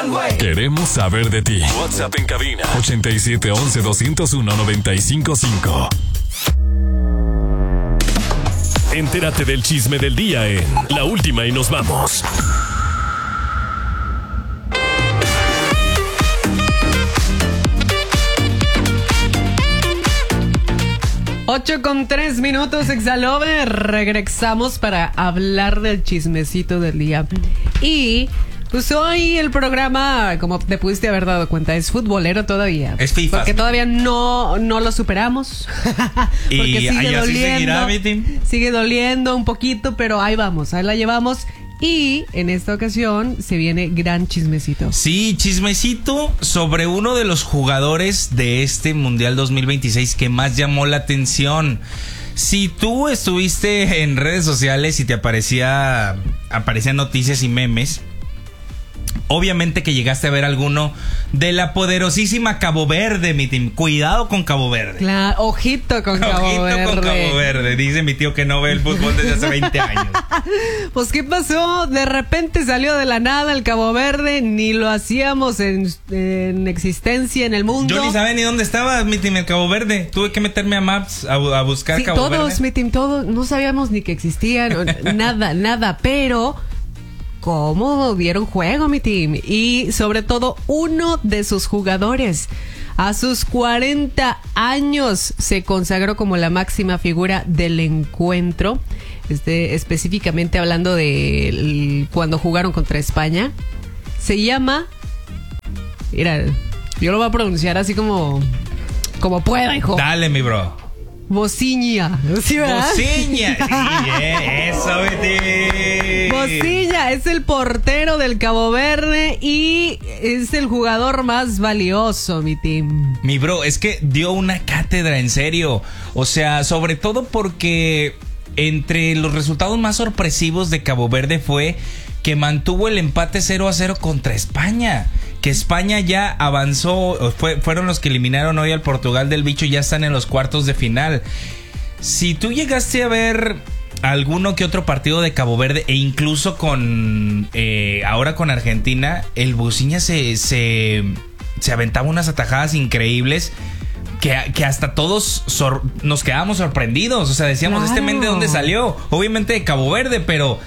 Queremos saber de ti. WhatsApp en cabina 8711-201-955. Entérate del chisme del día en La Última y Nos Vamos. Ocho con 3 minutos, Exalover. Regresamos para hablar del chismecito del día. Y pues hoy el programa, como te pudiste haber dado cuenta, es futbolero todavía. Es FIFA. Porque todavía no lo superamos. Porque y sigue así seguirá, mi team. Sigue doliendo un poquito, pero ahí vamos, ahí la llevamos. Y en esta ocasión se viene gran chismecito. Sí, chismecito sobre uno de los jugadores de este Mundial 2026 que más llamó la atención. Si tú estuviste en redes sociales y te aparecían noticias y memes, obviamente que llegaste a ver alguno de la poderosísima Cabo Verde, mi team. Cuidado con Cabo Verde. Claro, ojito con Cabo Verde. Ojito con Cabo Verde. Dice mi tío que no ve el fútbol desde hace 20 años. Pues, ¿qué pasó? De repente salió de la nada el Cabo Verde. Ni lo hacíamos en existencia en el mundo. Yo ni sabía ni dónde estaba, mi team, el Cabo Verde. Tuve que meterme a Maps a buscar sí, Cabo Verde. Todos, mi team, todos. No sabíamos ni que existían. nada. Pero cómo dieron juego, mi team. Y sobre todo uno de sus jugadores a sus 40 años se consagró como la máxima figura del encuentro, específicamente hablando de cuando jugaron contra España. Se llama, mira, yo lo voy a pronunciar así como pueda, hijo. Dale, mi bro. Bociña. ¿Sí, verdad? Bociña. Sí, eso, Betty. Bociña es el portero del Cabo Verde y es el jugador más valioso, mi team. Mi bro, es que dio una cátedra, en serio. O sea, sobre todo porque entre los resultados más sorpresivos de Cabo Verde fue que mantuvo el empate 0-0 contra España. Que España ya avanzó, fueron los que eliminaron hoy al Portugal del bicho y ya están en los cuartos de final. Si tú llegaste a ver alguno que otro partido de Cabo Verde e incluso ahora con Argentina, el Bociña se aventaba unas atajadas increíbles que hasta todos nos quedábamos sorprendidos. O sea, decíamos, claro, ¿este men de dónde salió? Obviamente de Cabo Verde, pero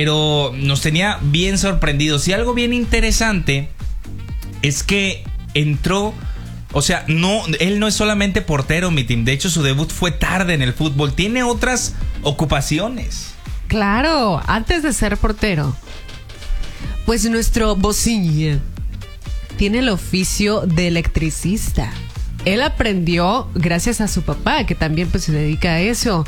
nos tenía bien sorprendidos. Y algo bien interesante es que entró, o sea, él no es solamente portero, mi team. De hecho, su debut fue tarde en el fútbol. Tiene otras ocupaciones. Claro, antes de ser portero, pues nuestro Bociña tiene el oficio de electricista. Él aprendió gracias a su papá, que también pues se dedica a eso.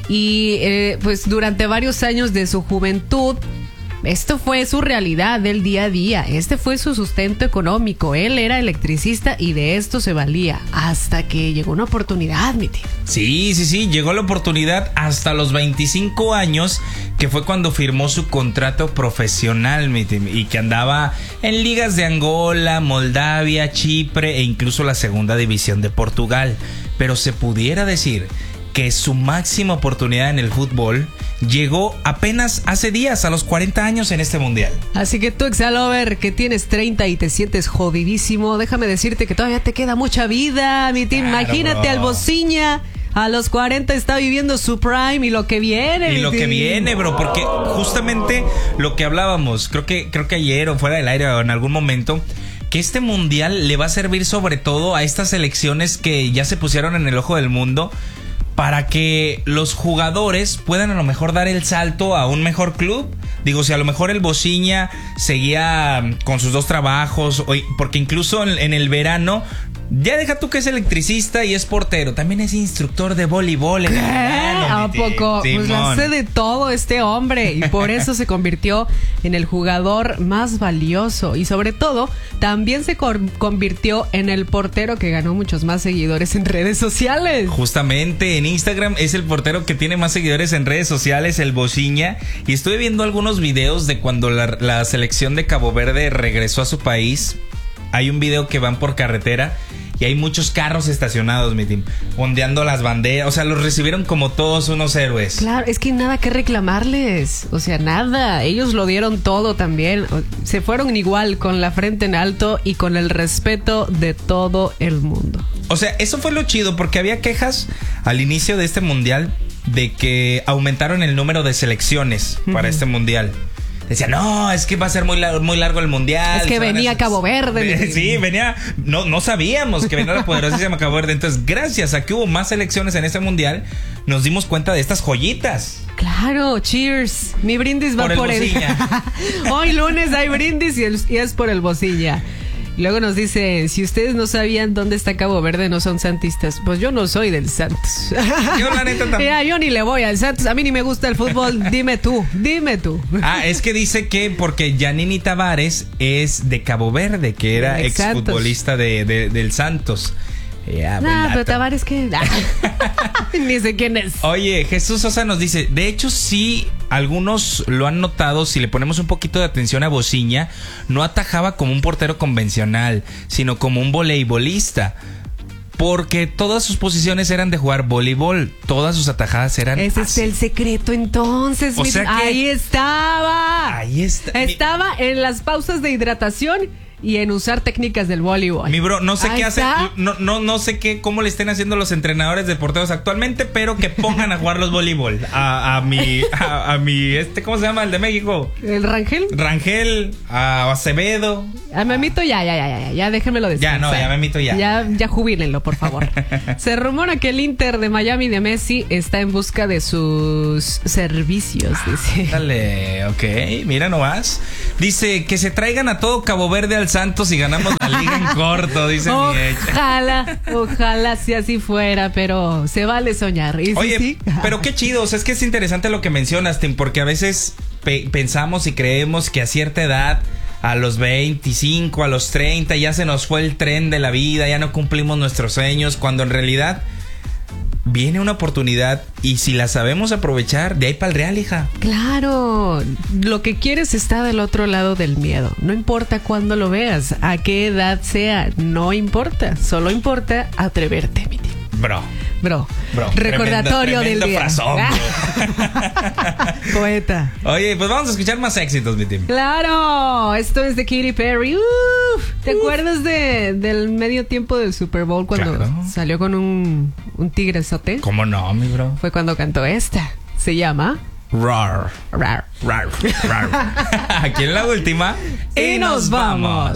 Y pues durante varios años de su juventud, esto fue su realidad del día a día. Este fue su sustento económico. Él era electricista y de esto se valía. Hasta que llegó una oportunidad, mi tío. Sí. Llegó la oportunidad hasta los 25 años, que fue cuando firmó su contrato profesional, mi tío, y que andaba en ligas de Angola, Moldavia, Chipre e incluso la segunda división de Portugal. Pero se pudiera decir que su máxima oportunidad en el fútbol llegó apenas hace días, a los 40 años en este mundial. Así que tú, Exalover, que tienes 30 y te sientes jodidísimo, déjame decirte que todavía te queda mucha vida, mi team. Claro, imagínate, bro. Al Bociña a los 40 está viviendo su prime y lo que viene. Y lo que viene, bro, porque justamente lo que hablábamos, creo que ayer o fuera del aire o en algún momento, que este mundial le va a servir sobre todo a estas selecciones que ya se pusieron en el ojo del mundo, para que los jugadores puedan a lo mejor dar el salto a un mejor club. Digo, si a lo mejor el Bociña seguía con sus 2 trabajos, porque incluso en el verano, ya deja tú que es electricista y es portero, también es instructor de voleibol en el verano. ¿A poco? Pues hace de todo este hombre y por eso se convirtió en el jugador más valioso y sobre todo también se convirtió en el portero que ganó muchos más seguidores en redes sociales. Justamente en Instagram es el portero que tiene más seguidores en redes sociales, el Bociña, y estuve viendo algunos videos de cuando la selección de Cabo Verde regresó a su país. Hay un video que van por carretera y hay muchos carros estacionados, mi team, ondeando las banderas. O sea, los recibieron como todos unos héroes. Claro, es que nada que reclamarles. O sea, nada. Ellos lo dieron todo también. Se fueron igual, con la frente en alto y con el respeto de todo el mundo. O sea, eso fue lo chido, porque había quejas al inicio de este mundial de que aumentaron el número de selecciones para este mundial. Decían, no, es que va a ser muy largo el mundial. Es que venía Cabo Verde. Sí, venía. No sabíamos que venía la poderosísima Cabo Verde. Entonces, gracias a que hubo más selecciones en este mundial, nos dimos cuenta de estas joyitas. Claro, cheers. Mi brindis va por el Hoy lunes hay brindis y es por el Bocilla. Luego nos dice, si ustedes no sabían dónde está Cabo Verde, no son santistas. Pues yo no soy del Santos. Yo la neta también. Mira, yo ni le voy al Santos. A mí ni me gusta el fútbol. Dime tú. Es que dice que porque Yanini Tavares es de Cabo Verde, que era exfutbolista del Santos. Pero Tavares, ¿qué? Ni sé quién es. Oye, Jesús Sosa nos dice, de hecho sí, algunos lo han notado, si le ponemos un poquito de atención a Bociña, no atajaba como un portero convencional, sino como un voleibolista. Porque todas sus posiciones eran de jugar voleibol, todas sus atajadas eran Ese así. es el secreto entonces. O sea que ahí estaba. Ahí está. Estaba en las pausas de hidratación y en usar técnicas del voleibol. Mi bro, no sé Ahí qué hace, está. no sé cómo le estén haciendo los entrenadores de porteros actualmente, pero que pongan a jugar los voleibol. A mi, ¿cómo se llama? El de México. ¿El Rangel? A Acevedo. A Memito ya déjenmelo decir. Ya, Memito ya. Ya jubílenlo, por favor. Se rumora que el Inter de Miami de Messi está en busca de sus servicios, dice. Dale, ok, mira nomás. Dice que se traigan a todo Cabo Verde al Santos y ganamos la liga en corto, dice Ojalá si así fuera, pero se vale soñar. ¿Y oye, sí? pero qué chido, o sea, es que es interesante lo que mencionas, Tim, porque a veces pensamos y creemos que a cierta edad, a los 25, a los 30, ya se nos fue el tren de la vida, ya no cumplimos nuestros sueños, cuando en realidad viene una oportunidad y si la sabemos aprovechar, de ahí para el real, hija. Claro, lo que quieres está del otro lado del miedo. No importa cuándo lo veas, a qué edad sea, no importa. Solo importa atreverte, mi tío. Bro. Recordatorio tremendo del día. Frasón, Poeta. Oye, pues vamos a escuchar más éxitos, mi team. Claro, esto es de Katy Perry. ¿Te acuerdas del medio tiempo del Super Bowl cuando salió con un tigresote? ¿Cómo no, mi bro? Fue cuando cantó esta. Se llama Rar. Aquí en la última. Y nos vamos.